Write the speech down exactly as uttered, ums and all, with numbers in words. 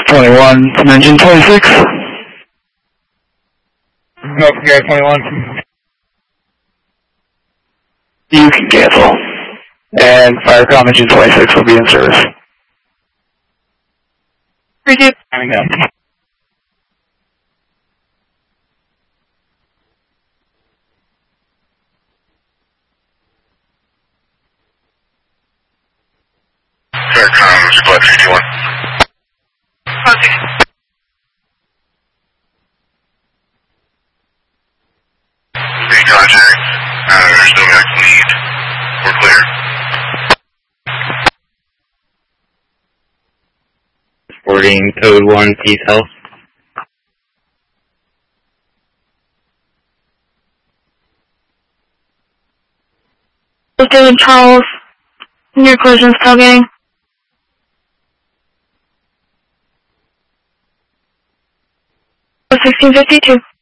twenty-one, engine twenty-six. No, Sierra twenty-one. You can cancel. And Firecom engine twenty-six will be in service. Thank you. Coming down. Firecom, Supply three two one. Okay. Three contact. Uh, there's no max lead. We're clear. Reporting code one, Peace Health. David Charles, near collision tailgating. sixteen fifty-two.